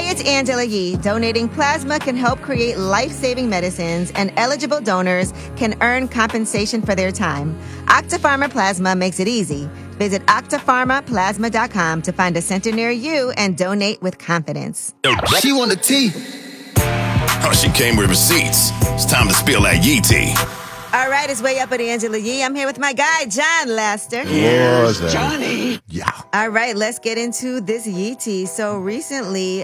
Hey, it's Angela Yee. Donating plasma can help create life-saving medicines, and eligible donors can earn compensation for their time. Octapharma Plasma makes it easy. Visit octapharmaplasma.com to find a center near you and donate with confidence. She want the tea. Oh, she came with receipts. It's time to spill that Yee tea. All right, it's Way Up with Angela Yee. I'm here with my guy, John Laster. Yes, Johnny. Yeah. All right, let's get into this Yee tea. So recently,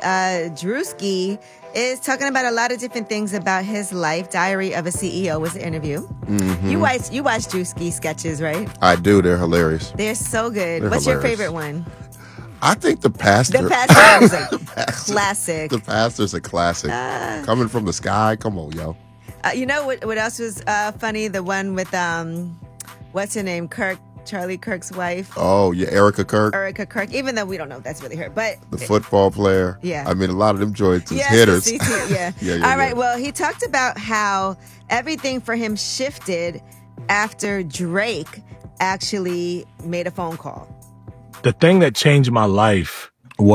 Drewski is talking about a lot of different things about his life. Diary of a CEO was the interview. Mm-hmm. You watch Drewski sketches, right? I do. They're hilarious. They're so good. They're What's hilarious. your favorite one? I think The Pastor. The Pastor is a Pastor. classic. The Pastor's a classic. Coming from the sky. Come on, yo. You know what else was funny? The one with, what's her name? Charlie Kirk's wife. Oh, yeah, Erica Kirk. Erica Kirk, even though we don't know if that's really her. But The football player. Yeah. I mean, a lot of them joints is yes, hitters. the CT, yeah. Yeah. All right, well, he talked about how everything for him shifted after Drake actually made a phone call. The thing that changed my life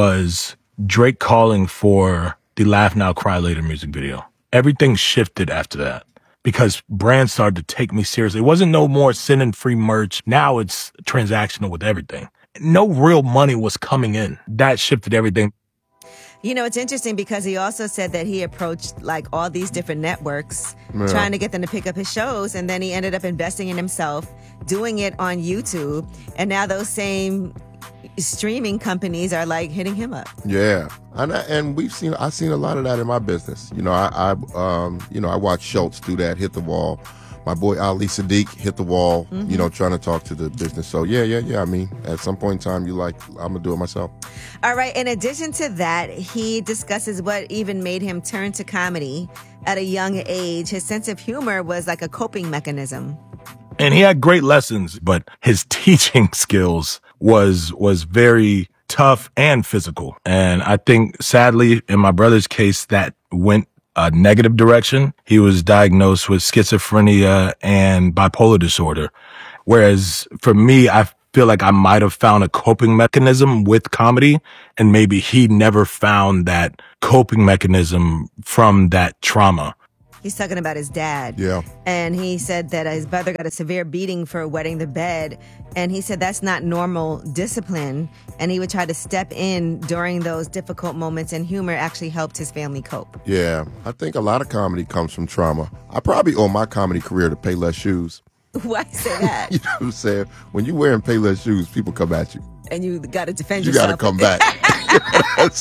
was Drake calling for the Laugh Now, Cry Later music video. Everything shifted after that because brands started to take me seriously. It wasn't no more sending free merch. Now it's transactional with everything. No real money was coming in. That shifted everything. You know, it's interesting because he also said that he approached like all these different networks trying to get them to pick up his shows. And then he ended up investing in himself, doing it on YouTube. And now those same streaming companies are like hitting him up. Yeah, and I've seen a lot of that in my business. You know, I watched Schultz do that, hit the wall. My boy Ali Sadiq hit the wall. Mm-hmm. You know, trying to talk to the business. So yeah. I mean, at some point in time, I'm gonna do it myself. All right. In addition to that, he discusses what even made him turn to comedy at a young age. His sense of humor was like a coping mechanism. And he had great lessons, but his teaching skills was very tough and physical. And I think sadly in my brother's case that went a negative direction. He was diagnosed with schizophrenia and bipolar disorder. Whereas for me, I feel like I might have found a coping mechanism with comedy, and maybe he never found that coping mechanism from that trauma. He's talking about his dad. Yeah. And he said that his brother got a severe beating for wetting the bed. And he said that's not normal discipline. And he would try to step in during those difficult moments. And humor actually helped his family cope. Yeah, I think a lot of comedy comes from trauma. I probably owe my comedy career to Payless shoes. Why say that? You know what I'm saying? When you're wearing Payless shoes, people come at you. And you got to defend You yourself. got to come back. You know what I'm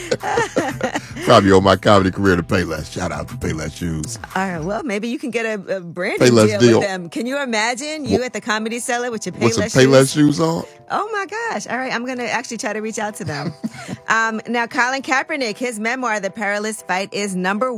saying? Probably owe my comedy career to Payless. Shout out to Payless shoes. All right, well, maybe you can get a branding Payless deal deal. with them. Can you imagine you at the Comedy Cellar with your With Payless some shoes? Payless shoes on? Oh my gosh. All right. I'm going to actually try to reach out to them. Now, Colin Kaepernick, his memoir, The Perilous Fight, is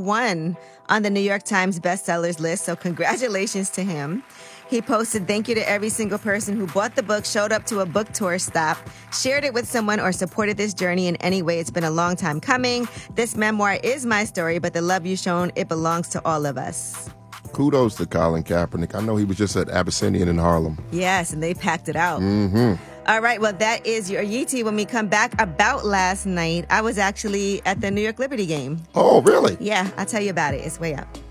#1 on the New York Times bestsellers list. So congratulations to him. He posted, "Thank you to every single person who bought the book, showed up to a book tour stop, shared it with someone, or supported this journey in any way. It's been a long time coming. This memoir is my story, but the love you've shown, it belongs to all of us." Kudos to Colin Kaepernick. I know he was just at Abyssinian in Harlem. Yes, and they packed it out. Mm-hmm. All right, well, that is your Yee tea. When we come back about last night, I was actually at the New York Liberty game. Oh, really? Yeah, I'll tell you about it. It's way up.